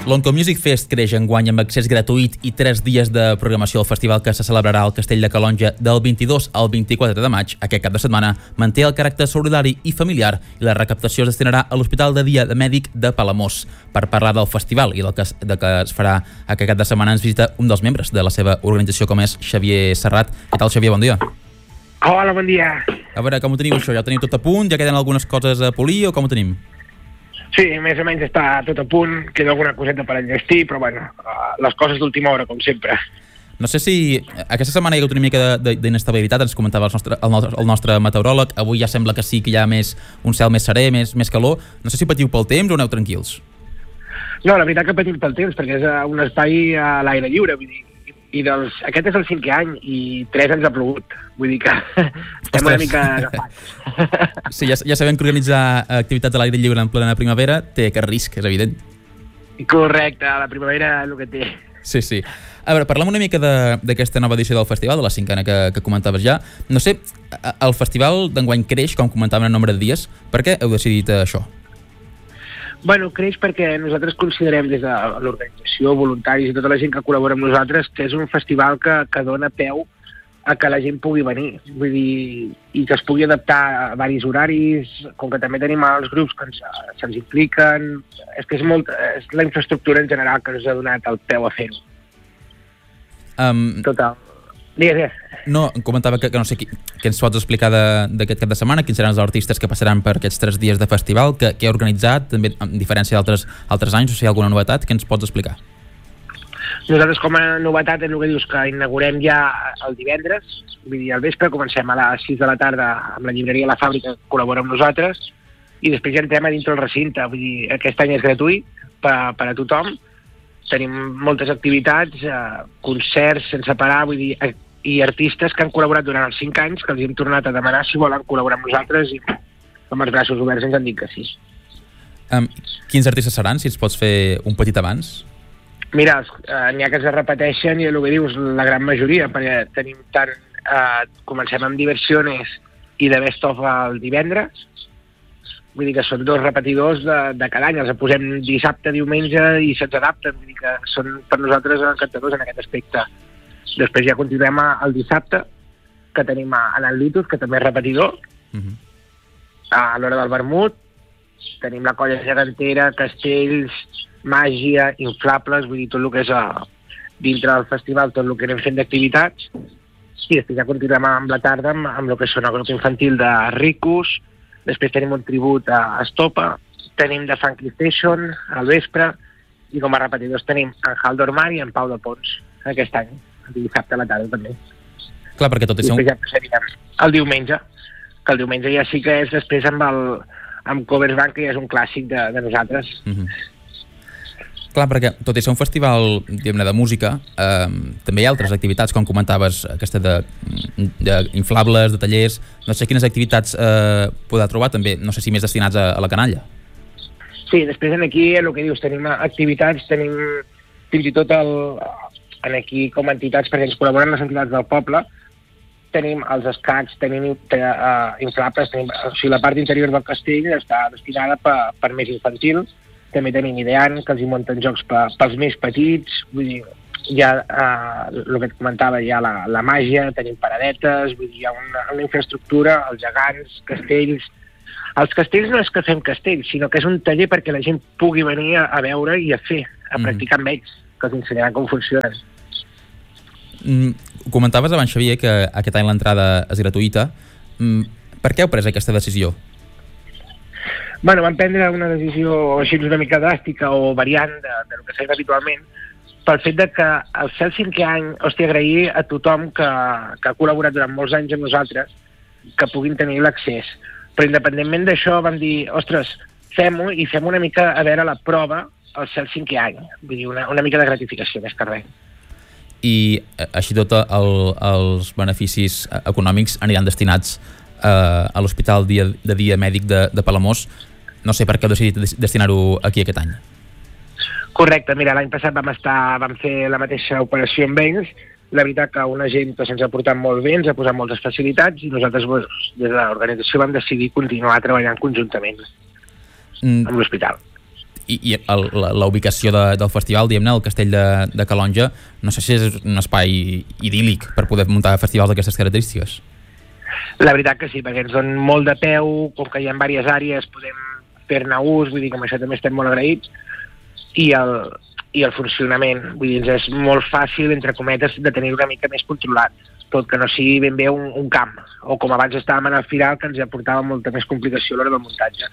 L'Onco Music Fest creix enguany amb accés gratuït i 3 dies de programació al festival que se celebrarà al Castell de Calonge del 22 al 24 de maig. Aquest cap de setmana manté el caràcter solidari i familiar i la recaptació es destinarà a l'Hospital de Dia de Mèdic de Palamós. Per parlar del festival i del que es farà aquest cap de setmana ens visita un dels membres de la seva organització, com és Xavier Serrat. Què tal, Xavier? Bon dia. Hola, bon dia. A veure, com ho teniu això? Ja ho teniu tot a punt? Ja queden algunes coses a polir o com ho tenim? Sí, més o menys està tot a punt, queda alguna coseta per enllestir, però bueno, les coses d'última hora, com sempre. No sé si aquesta setmana hi ha hagut una mica d'inestabilitat, ens comentava el nostre meteoròleg, avui ja sembla que sí que hi ha un cel més serè, més calor. No sé si patiu pel temps o aneu tranquils? No, la veritat que patim pel temps, perquè és un espai a l'aire lliure, vull dir, aquest és el 5è any i 3 ens ha plogut, vull dir que estem una mica agafats. Sí, ja sabem que organitzar activitats a l'aire lliure en plena primavera té aquest risc, és evident. Correcte, la primavera és el que té. Sí. A veure, parlem una mica d'aquesta nova edició del festival, de la 5a que comentaves ja. No sé, el festival d'enguany creix, com comentàvem, en nombre de dies. Per què heu decidit això? Bueno, creix perquè nosaltres considerem des de l'organització, voluntaris i tota la gent que col·labora amb nosaltres que és un festival que dona peu a que la gent pugui venir, vull dir, i que es pugui adaptar a diversos horaris, com que també tenim els grups que se'ns impliquen. És que és la infraestructura en general que ens ha donat el peu a fer-ho. Total. Digues. No, em comentava que no sé què ens pots explicar d'aquest cap de setmana, quins seran els artistes que passaran per aquests 3 dies de festival, que he organitzat, també en diferència d'altres anys, o si hi ha alguna novetat, què ens pots explicar? Nosaltres com a novetat és el que dius, que inaugurem ja el divendres, vull dir, al vespre, comencem a les 6 de la tarda amb la llibreria La Fàbrica, que col·labora amb nosaltres, i després ja entrem a dintre el recinte, vull dir, aquest any és gratuït per a tothom, tenim moltes activitats, concerts sense parar, vull dir, i artistes que han col·laborat durant els 5 anys, que els hem tornat a demanar si volen col·laborar amb nosaltres i amb els braços oberts ens han dit que sí. Quins artistes seran, si ens pots fer un petit abans? Mira, n'hi ha que es repeteixen i el que dius, la gran majoria, perquè tenim tant... comencem amb Diversiones i de Best of el divendres, vull dir que són 2 repetidors de cada any, els posem dissabte, diumenge i se'ns adapten, vull dir que són per nosaltres encantadors en aquest aspecte. Després ja continuem el dissabte, que tenim en el Litus, que també és repetidor, a l'hora del vermut, tenim la colla gegantera, castells, màgia, inflables, vull dir, tot el que és dintre del festival, tot el que anem fent d'activitats, i després ja continuem amb la tarda amb el que són el grup infantil de Ricus, després tenim un tribut a Estopa, tenim de Funky Station al vespre, i com a repetidors tenim en Haldor Mar i en Pau de Pons aquest any, el dissabte a la tarda també. Clar, perquè tot això... I ja passaríem el diumenge, que el diumenge ja sí que és després amb Covers Band, que ja és un clàssic de nosaltres. Clar, perquè tot i ser un festival, diguem-ne, de música, també hi ha altres activitats, com comentaves, aquesta d'inflables, de tallers. No sé quines activitats podrà trobar també, no sé si més destinats a la canalla. Sí, després aquí, el que dius, tenim activitats, tenim fins i tot aquí com a entitats, perquè ens col·laboren les entitats del poble, tenim els escacs, tenim inflables, o sigui, la part interior del castell està destinada per més infantil, també tenim Ideant, que els hi munten jocs pels més petits, vull dir, hi ha el que et comentava, hi ha la màgia, tenim paradetes, vull dir, hi ha una infraestructura, els gegants, castells. Els castells no és que fem castells, sinó que és un taller perquè la gent pugui venir a veure i a fer, a practicar amb ells, que els ensenyaran com funcionen. Comentaves abans, Xavier, que aquest any l'entrada és gratuïta. Per què heu pres aquesta decisió? Bueno, vam prendre una decisió així una mica dràstica o variant del que fem habitualment, pel fet de que al ser el 5è any, agrair a tothom que ha col·laborat durant molts anys amb nosaltres, que puguin tenir l'accés. Però independentment d'això vam dir, fem-ho i fem una mica a veure la prova al ser el 5è any. Vull dir, una mica de gratificació, més que res. I així tot els beneficis econòmics aniran destinats a l'Hospital de Dia Mèdic de Palamós. No sé per què heu decidit destinar-ho aquí aquest any. Correcte, mira, l'any passat vam fer la mateixa operació amb ells. La veritat que una gent que se'ns ha portat molt bé, ens ha posat moltes facilitats i nosaltres des de l'organització vam decidir continuar treballant conjuntament amb l'hospital. la ubicació del festival, diguem-ne, el Castell de Calonge, no sé si és un espai idíl·lic per poder muntar festivals d'aquestes característiques. La veritat que sí, perquè ens donen molt de peu, com que hi ha diverses àrees podem fer-ne ús, vull dir que amb això també estem molt agraïts, i el funcionament, vull dir, ens és molt fàcil, entre cometes, de tenir una mica més controlat, tot que no sigui ben bé un camp, o com abans estàvem en el Firal, que ens aportava molta més complicació a l'hora del muntatge.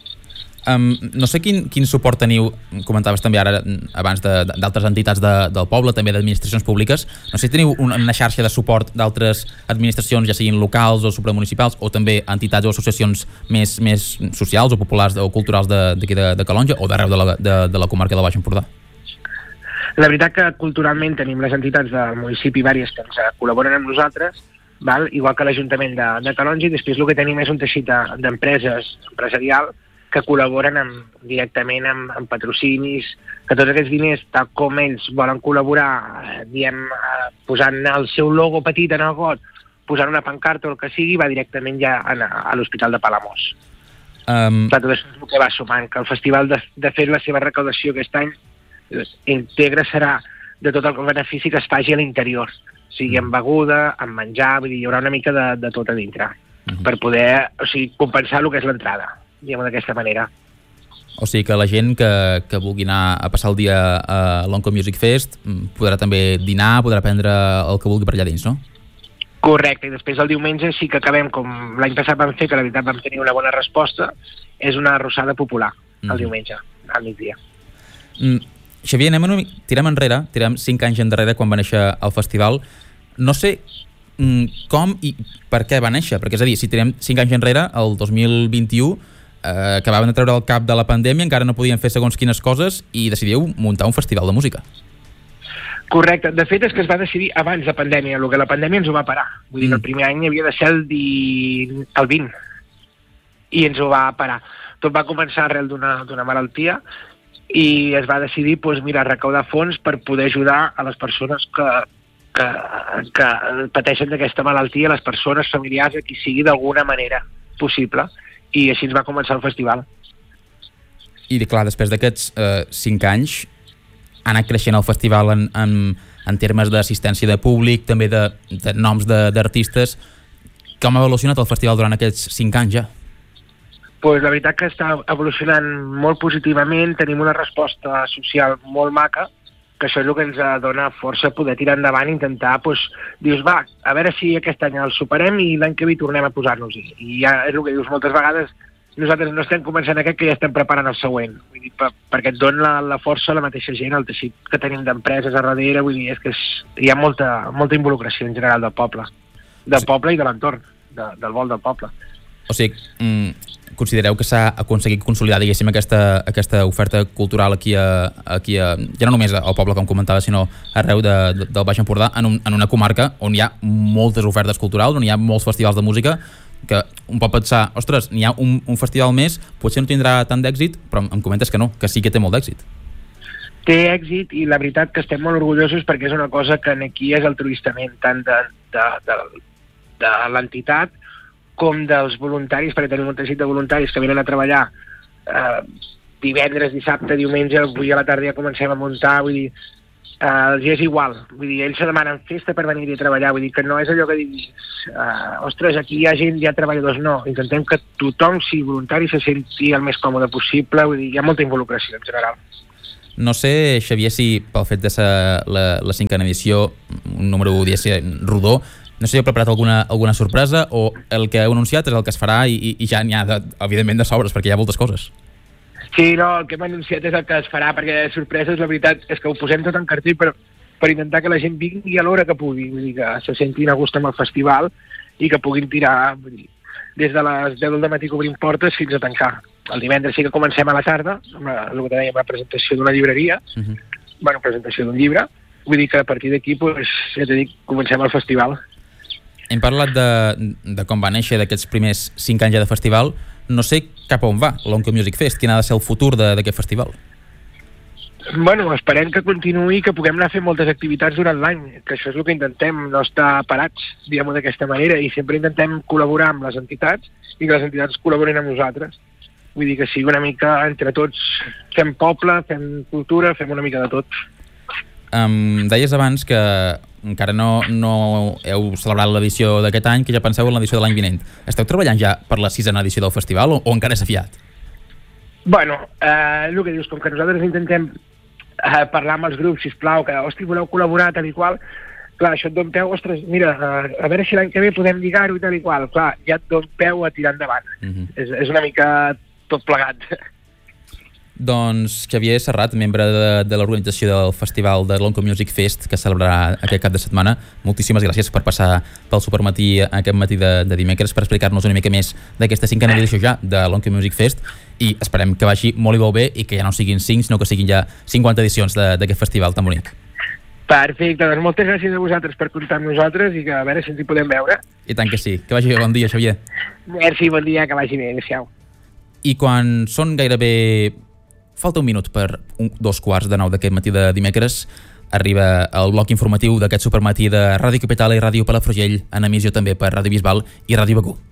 No sé quin suport teniu, comentaves també ara abans d'altres entitats del poble, també d'administracions públiques, no sé si teniu una xarxa de suport d'altres administracions, ja siguin locals o supramunicipals, o també entitats o associacions més socials o populars o culturals d'aquí de Calonge o d'arreu de la comarca del Baix Empordà? La veritat que culturalment tenim les entitats del municipi diverses que ens col·laboren amb nosaltres, igual que l'Ajuntament de Calonge, i després el que tenim és un teixit d'empreses empresarial que col·laboren directament amb patrocinis, que tots aquests diners, tal com ells volen col·laborar, posant el seu logo petit en el got, posant una pancarta o el que sigui, va directament ja a l'Hospital de Palamós. Tot això és el que va sumant, que el festival, de fer la seva recaudació aquest any, íntegra serà de tot el benefici que es faci a l'interior, sigui amb beguda, amb menjar, vull dir, hi haurà una mica de tot a dintre, per poder compensar el que és l'entrada, diguem-ho d'aquesta manera. O sigui que la gent que vulgui anar a passar el dia a l'Onco Music Fest podrà també dinar, podrà prendre el que vulgui per allà dins, no? Correcte, i després el diumenge sí que acabem, com l'any passat vam fer, que la veritat vam tenir una bona resposta, és una arrossada popular, el diumenge, al migdia. Xavier, tirem 5 anys endarrere quan va néixer el festival. No sé com i per què va néixer, perquè és a dir, si tirem 5 anys enrere, el 2021, acabaven de treure el cap de la pandèmia, encara no podien fer segons quines coses i decidiu muntar un festival de música. Correcte. De fet, és que es va decidir abans de pandèmia, el que la pandèmia ens ho va parar. Vull dir que el primer any havia de ser el 20, i ens ho va parar. Tot va començar arrel d'una malaltia i es va decidir recaudar fons per poder ajudar a les persones que pateixen d'aquesta malaltia, les persones familiars, a qui sigui d'alguna manera possible. I així ens va començar el festival. I clar, després d'aquests 5 anys ha anat creixent el festival en termes d'assistència de públic, també de noms d'artistes. Com ha evolucionat el festival durant aquests 5 anys ja? Pues la veritat que està evolucionant molt positivament, tenim una resposta social molt maca, que això és el que ens dona força poder tirar endavant i intentar, dius, a veure si aquest any el superem i l'any que ve tornem a posar-nos-hi. I ja és el que dius, moltes vegades nosaltres no estem començant aquest, que ja estem preparant el següent. Vull dir, perquè et dona la força la mateixa gent, el teixit que tenim d'empreses a darrere, vull dir, és que hi ha molta involucració en general del poble i de l'entorn, del vol del poble. O sigui, considereu que s'ha aconseguit consolidar, diguéssim, aquesta oferta cultural aquí ja no només al poble, com comentava, sinó arreu del Baix Empordà, en una comarca on hi ha moltes ofertes culturals, on hi ha molts festivals de música, que un pot pensar, ostres, n'hi ha un festival més, potser no tindrà tant d'èxit, però em comentes que no, que sí que té molt d'èxit. Té èxit i la veritat que estem molt orgullosos perquè és una cosa que aquí és altruistament, tant de l'entitat com dels voluntaris, perquè tenim un teixit de voluntaris que venen a treballar divendres, dissabte, diumenge, avui a la tarda ja comencem a muntar, vull dir, els és igual, vull dir, ells se demanen festa per venir a treballar, vull dir que no és allò que diguis, ostres, aquí hi ha gent, hi ha treballadors, no, intentem que tothom, si voluntari, se senti el més còmode possible, vull dir, hi ha molta involucració en general. No sé, Xavier, si pel fet de ser la 5a edició, un número, diguéssim, rodó, no sé si heu preparat alguna sorpresa o el que heu anunciat és el que es farà i ja n'hi ha, evidentment, de sobres, perquè hi ha moltes coses. Sí, no, el que hem anunciat és el que es farà, perquè sorpreses, la veritat, és que ho posem tot en cartell per intentar que la gent vingui a l'hora que pugui, vull dir, que se sentin a gust amb el festival i que puguin tirar, vull dir, des de les 10 del matí que obrim portes fins a tancar. El divendres sí que comencem a la tarda, amb el que dèiem, la presentació d'una llibreria, presentació d'un llibre, vull dir que a partir d'aquí, ja t'he dit, comencem el festival. Hem parlat de com va néixer, d'aquests primers 5 anys de festival. No sé cap a on va l'Onco Music Fest. Quin ha de ser el futur d'aquest festival? Bueno, esperem que continuï, que puguem anar a fer moltes activitats durant l'any, que això és el que intentem, no estar parats, diguem-ho d'aquesta manera, i sempre intentem col·laborar amb les entitats i que les entitats col·laborin amb nosaltres. vull dir que sigui una mica entre tots, fem poble, fem cultura, fem una mica de tot. Deies abans que encara no heu celebrat l'edició d'aquest any, que ja penseu en l'edició de l'any vinent. Esteu treballant ja per la 6a edició del festival o encara s'ha fiat? Bueno, el que dius, com que nosaltres intentem parlar amb els grups, sisplau, que, hosti, voleu col·laborar, tal i qual, clar, això et dona peu, ostres, mira, a veure si l'any que ve podem lligar-ho i tal i qual, clar, ja et dona peu a tirar endavant. És una mica tot plegat. Doncs Xavier Serrat, membre de l'organització del festival de l'Onco Music Fest, que celebrarà aquest cap de setmana, moltíssimes gràcies per passar pel Supermatí aquest matí de dimecres per explicar-nos una mica més d'aquesta 5a edició ja de l'Onco Music Fest, i esperem que vagi molt i molt bé i que ja no siguin 5, sinó que siguin ja 50 edicions d'aquest festival tan bonic. Perfecte, doncs moltes gràcies a vosaltres per comptar amb nosaltres i que a veure si ens hi podem veure. I tant que sí. Que vagi bé, bon dia, Xavier. Merci, bon dia, que vagi bé, adéu-siau. I quan són gairebé... Falta un minut per 2:15 d'aquest matí de dimecres, arriba el bloc informatiu d'aquest Supermatí de Ràdio Capital i Ràdio Palafrugell, en emissió també per Ràdio Bisbal i Ràdio Begur.